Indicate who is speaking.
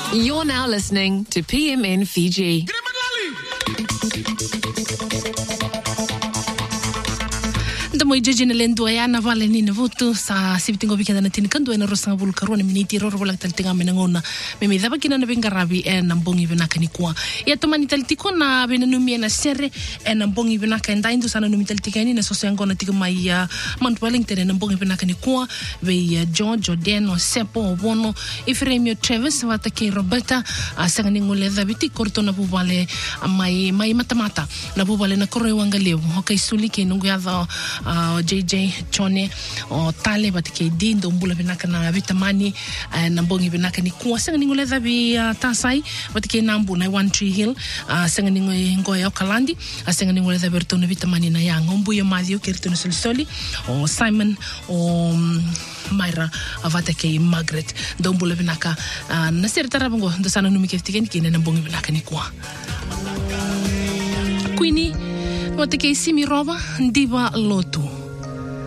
Speaker 1: You're now listening to PMN Fiji.
Speaker 2: Ndamo ijejina lendua yana vale ni navutu sa sibitingo bikenda na tinikandu ena rosanga bulu karona miniti roro bola taltinga menangona meme daba kina na bengarabi ena mbongi benaka ni kwa ya tomani taltiko na benanumi ena sere ena mbongi benaka enda indu sana numi taltikani na soso yangona tiko mai Mount Wellington ena mbongi benaka ni kwa be George Odeno Sepo Obono Ifremio Travis watake Roberta sanga ningole dhabiti korto na bubale mai matamata na bubale na kore wangaleu hokai sulike nungu yadha JJ Chone o tale batike dindo mbula binaka na vitamani na mbongi binaka ni kuwa sanga ningole dhabi tasai batike nambu na One Tree Hill sanga ngoya okalandi sanga ningole dhabi rtono vitamani na yang ombu ya madio kertono solisoli o Simon o Myra avatake Margaret dombula binaka na sertara bongo ndo sana numikeftikeni kine na mbongi binaka ni kuwa Queenie Watake Simi Roba Ndiva Lotu